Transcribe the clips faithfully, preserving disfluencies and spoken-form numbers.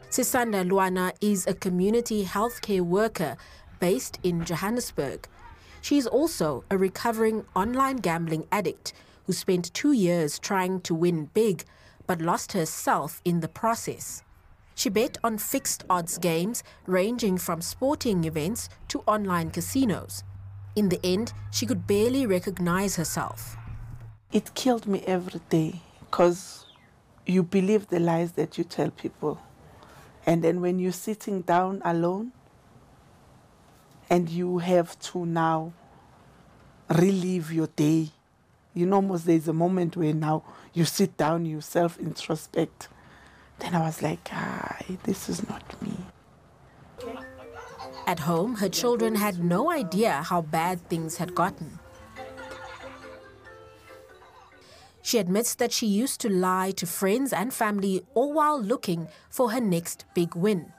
Sisanda Luana is a community healthcare worker based in Johannesburg. She is also a recovering online gambling addict who spent two years trying to win big but lost herself in the process. She bet on fixed odds games ranging from sporting events to online casinos. In the end, she could barely recognize herself. It killed me every day because you believe the lies that you tell people. And then when you're sitting down alone and you have to now relive your day, you know, almost there's a moment where now you sit down, you self-introspect. Then I was like, ah, this is not me. At home, her children had no idea how bad things had gotten. She admits that she used to lie to friends and family, all while looking for her next big win.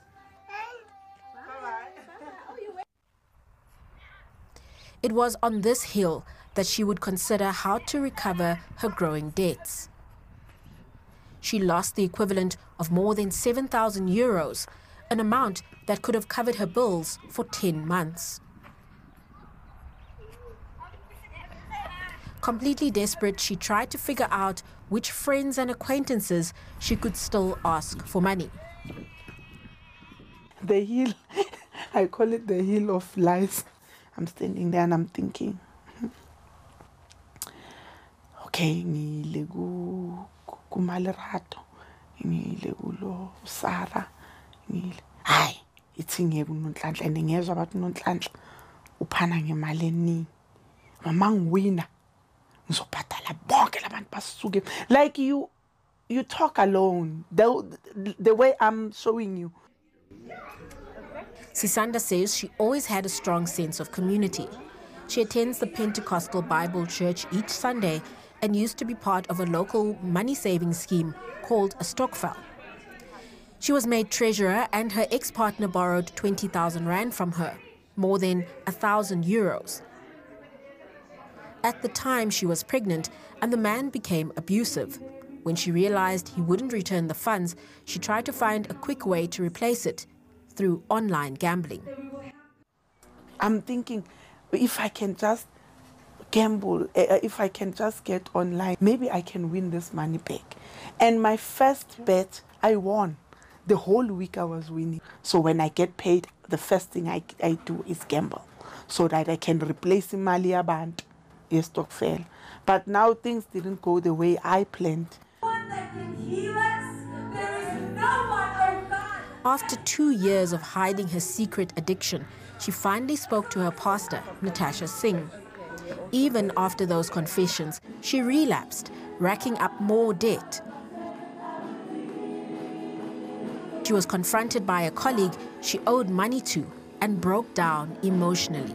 It was on this hill that she would consider how to recover her growing debts. She lost the equivalent of more than seven thousand euros, an amount that could have covered her bills for ten months. Completely desperate, she tried to figure out which friends and acquaintances she could still ask for money. The hill, I call it the hill of lies. I'm standing there and I'm thinking, okay, ngile ku kumalerato, ngile ulo Sarah, ngile. Hayi, ithi ngeke uNonhlanhla and ngezwe abantu uNonhlanhla uphana ngemali eningi. Mama ngiwina. Like you, you talk alone, the, the way I'm showing you. Sisanda says she always had a strong sense of community. She attends the Pentecostal Bible Church each Sunday and used to be part of a local money-saving scheme called a stokvel. She was made treasurer and her ex-partner borrowed twenty thousand rand from her, more than one thousand euros. At the time, she was pregnant and the man became abusive. When she realized he wouldn't return the funds, she tried to find a quick way to replace it through online gambling. I'm thinking, if I can just gamble, if I can just get online, maybe I can win this money back. And my first bet, I won. The whole week I was winning. So when I get paid, the first thing I, I do is gamble so that I can replace imali yabantu. Yes, stokvel. But now things didn't go the way I planned. After two years of hiding her secret addiction, she finally spoke to her pastor, Natasha Singh. Even after those confessions, she relapsed, racking up more debt. She was confronted by a colleague she owed money to and broke down emotionally.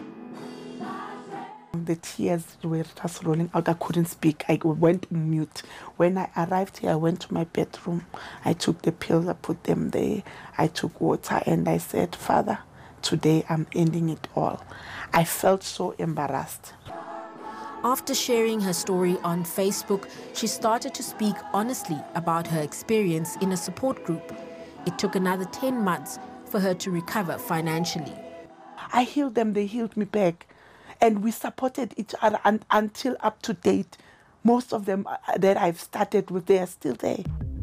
The tears were just rolling out. I couldn't speak. I went mute. When I arrived here, I went to my bedroom. I took the pills, I put them there. I took water and I said, Father, today I'm ending it all. I felt so embarrassed. After sharing her story on Facebook, she started to speak honestly about her experience in a support group. It took another ten months for her to recover financially. I healed them, they healed me back. And we supported each other and, until up to date. Most of them that I've started with, they are still there.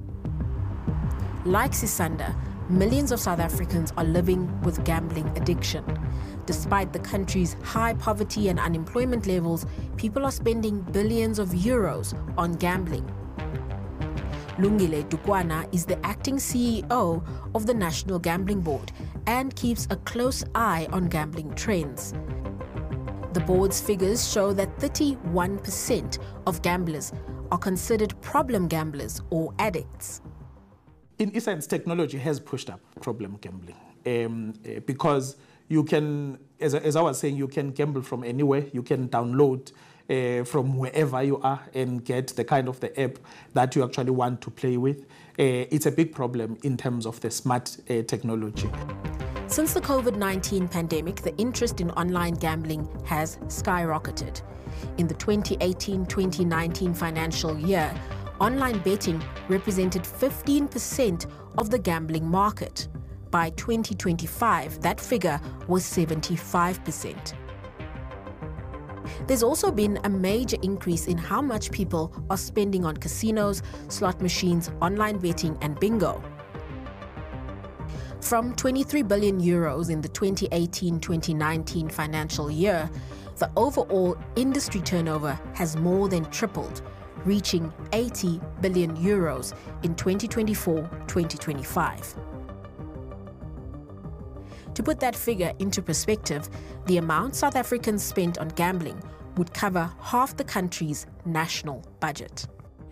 Like Sisanda, millions of South Africans are living with gambling addiction. Despite the country's high poverty and unemployment levels, people are spending billions of euros on gambling. Lungile Dukwana is the acting C E O of the National Gambling Board and keeps a close eye on gambling trends. The board's figures show that thirty-one percent of gamblers are considered problem gamblers or addicts. In essence, technology has pushed up problem gambling um, because you can, as, as I was saying, you can gamble from anywhere. You can download uh, from wherever you are and get the kind of the app that you actually want to play with. Uh, it's a big problem in terms of the smart uh, technology. Since the COVID nineteen pandemic, the interest in online gambling has skyrocketed. In the twenty eighteen twenty nineteen financial year, online betting represented fifteen percent of the gambling market. By twenty twenty-five, that figure was seventy-five percent. There's also been a major increase in how much people are spending on casinos, slot machines, online betting, and bingo. From twenty-three billion euros in the twenty eighteen twenty nineteen financial year, the overall industry turnover has more than tripled, reaching eighty billion euros in twenty twenty-four twenty twenty-five. To put that figure into perspective, the amount South Africans spent on gambling would cover half the country's national budget.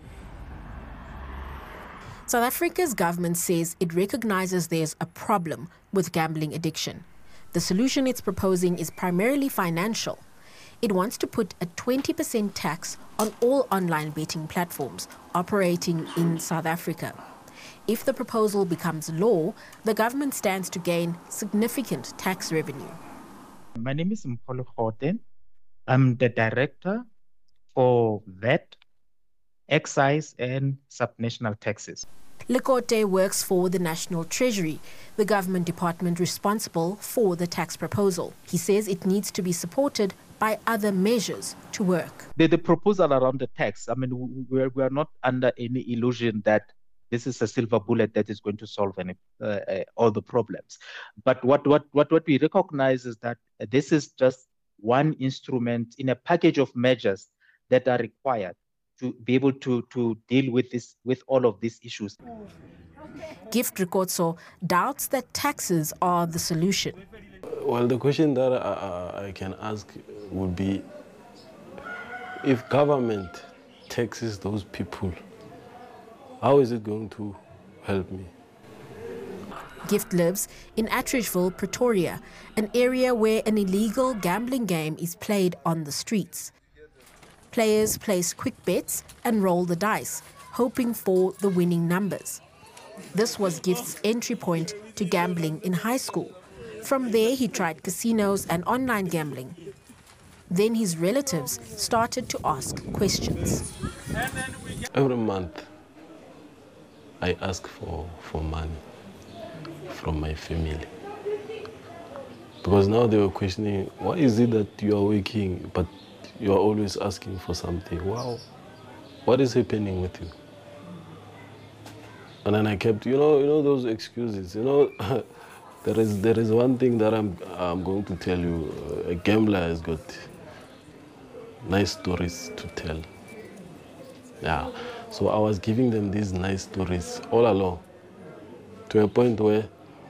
South Africa's government says it recognizes there's a problem with gambling addiction. The solution it's proposing is primarily financial. It wants to put a twenty percent tax on all online betting platforms operating in South Africa. If the proposal becomes law, the government stands to gain significant tax revenue. My name is Mpolo Khoten. I'm the director for V A T, excise and subnational taxes. Lekote works for the National Treasury, the government department responsible for the tax proposal. He says it needs to be supported by other measures to work. The, the proposal around the tax, I mean, we are, we are not under any illusion that this is a silver bullet that is going to solve any, uh, uh, all the problems. But what, what, what, what we recognize is that this is just one instrument in a package of measures that are required to be able to, to deal with this, with all of these issues. Gift Rikotso doubts that taxes are the solution. Well, the question that I, I can ask would be, if government taxes those people, how is it going to help me? Gift lives in Attridgeville, Pretoria, an area where an illegal gambling game is played on the streets. Players place quick bets and roll the dice, hoping for the winning numbers. This was Gift's entry point to gambling in high school. From there, he tried casinos and online gambling. Then his relatives started to ask questions. Every month, I ask for, for money from my family. Because now they were questioning, why is it that you are working, but you are always asking for something? Wow, what is happening with you? And then I kept, you know, you know those excuses. You know, there is there is one thing that I'm I'm going to tell you. A gambler has got nice stories to tell. Yeah, so I was giving them these nice stories all along, to a point where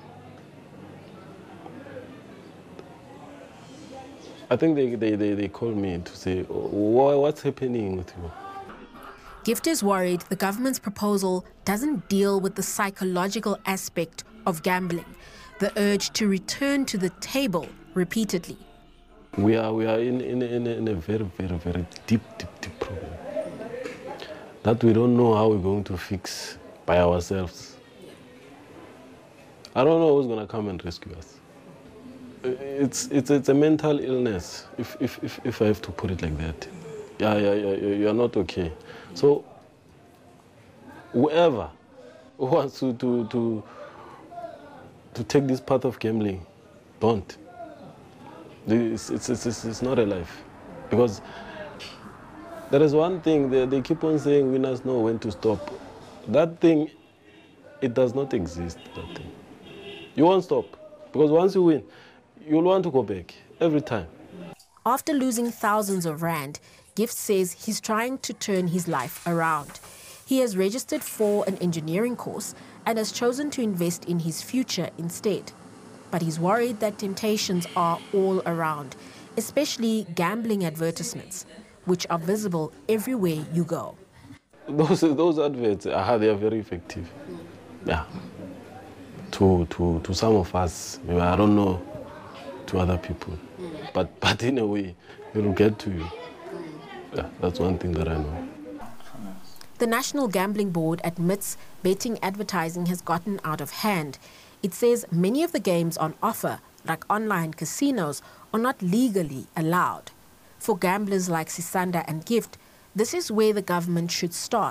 I think they, they, they, they called me to say, oh, what's happening with you? Gift is worried the government's proposal doesn't deal with the psychological aspect of gambling, the urge to return to the table repeatedly. We are, we are in, in, in, in a very, very, very deep, deep, deep problem that we don't know how we're going to fix by ourselves. I don't know who's going to come and rescue us. It's, it's, it's a mental illness, if, if, if, if I have to put it like that. Yeah, yeah, yeah, you're not okay. So whoever wants to, to, to, to take this path of gambling, don't. It's, it's, it's, it's not a life. Because there is one thing, they, they keep on saying winners know when to stop. That thing, it does not exist, that thing. You won't stop. Because once you win, you'll want to go back, every time. After losing thousands of rand, Gift says he's trying to turn his life around. He has registered for an engineering course and has chosen to invest in his future instead. But he's worried that temptations are all around, especially gambling advertisements, which are visible everywhere you go. Those, those adverts, uh, they are very effective. Yeah. To, to, to some of us, maybe, I don't know, to other people. But, but in a way, it will get to you. Yeah, that's one thing that I know. The National Gambling Board admits betting advertising has gotten out of hand. It says many of the games on offer, like online casinos, are not legally allowed. For gamblers like Sisanda and Gift, this is where the government should start,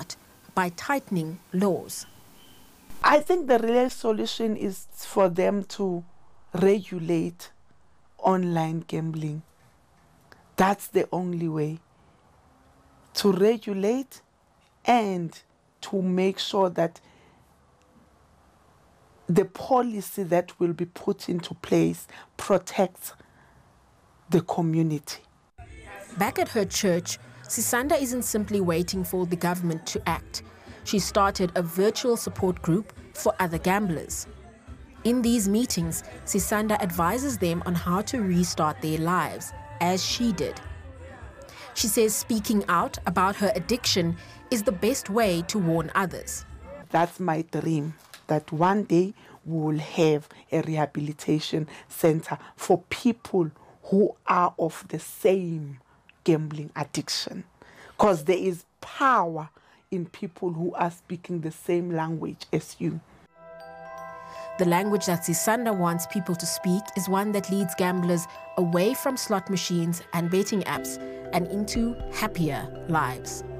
by tightening laws. I think the real solution is for them to regulate online gambling. That's the only way. To regulate and to make sure that the policy that will be put into place protects the community. Back at her church, Sisanda isn't simply waiting for the government to act. She started a virtual support group for other gamblers. In these meetings, Sisanda advises them on how to restart their lives, as she did. She says speaking out about her addiction is the best way to warn others. That's my dream, that one day we will have a rehabilitation center for people who are of the same gambling addiction. Because there is power in people who are speaking the same language as you. The language that Sisanda wants people to speak is one that leads gamblers away from slot machines and betting apps and into happier lives.